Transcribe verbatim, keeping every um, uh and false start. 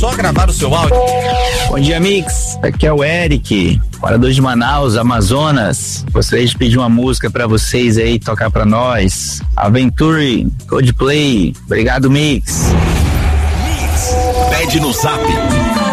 só gravar o seu áudio. Bom dia, Mix. Aqui é o Eric, morador de Manaus, Amazonas. Gostaria de pedir uma música pra vocês aí, tocar pra nós. Aventure, Coldplay. Obrigado, Mix. Mix. Pede no Zap